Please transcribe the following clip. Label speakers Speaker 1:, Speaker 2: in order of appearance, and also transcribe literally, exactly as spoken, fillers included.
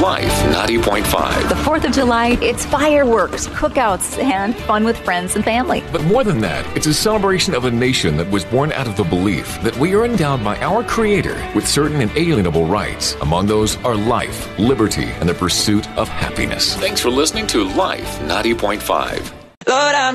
Speaker 1: Life ninety point five.
Speaker 2: The fourth of July, it's fireworks, cookouts, and fun with friends and family.
Speaker 1: But more than that, it's a celebration of a nation that was born out of the belief that we are endowed by our Creator with certain inalienable rights. Among those are life, liberty, and the pursuit of happiness. Thanks for listening to Life ninety point five.
Speaker 3: Lord, I'm